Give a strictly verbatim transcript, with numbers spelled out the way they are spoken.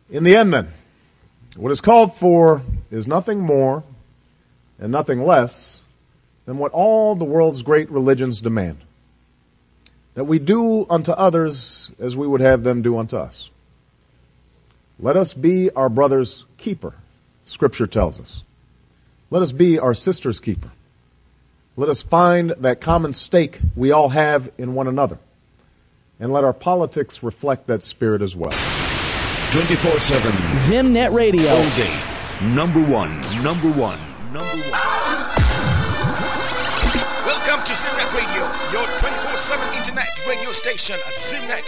In the end, then, what is called for is nothing more and nothing less than what all the world's great religions demand, that we do unto others as we would have them do unto us. Let us be our brother's keeper, Scripture tells us. Let us be our sister's keeper. Let us find that common stake we all have in one another, and let our politics reflect that spirit as well. twenty-four seven Zimnet Radio. All day. Number one. Number one. Number one. Welcome to Zimnet Radio, your twenty-four seven internet radio station at zimnet